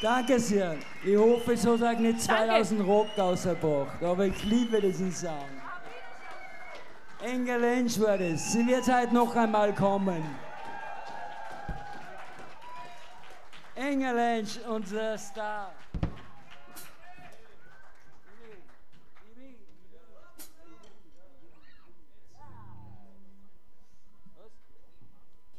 Danke sehr. Ich hoffe, es hat euch nicht 2000 Rock ausgebracht, aber ich liebe diesen Song. Inge Lensch war das. Sie wird heute noch einmal kommen. Inge Lensch, unser Star.